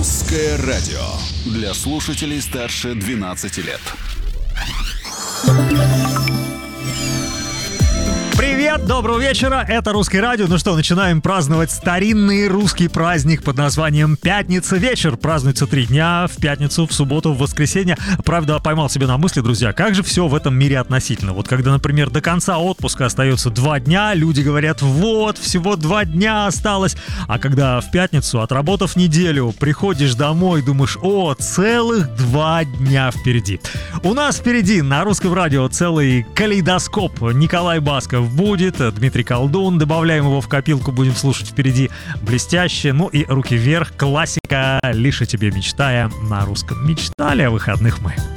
Русское радио для слушателей старше 12 лет. Привет, доброго вечера, это Русское радио. Ну что, начинаем праздновать старинный русский праздник под названием «Пятница вечер». Празднуется 3 дня: в пятницу, в субботу, в воскресенье. Правда, поймал себя на мысли, друзья, как же все в этом мире относительно. Вот когда, например, до конца отпуска остается 2 дня, люди говорят: вот, всего 2 дня осталось. А когда в пятницу, отработав неделю, приходишь домой, думаешь: о, целых 2 дня впереди. У нас впереди на Русском радио целый калейдоскоп. Николай Басков будет, Дмитрий Колдун, добавляем его в копилку, будем слушать впереди блестяще. Ну и руки вверх, классика «Лишь о тебе мечтая» на русском. Мечтали о выходных мы.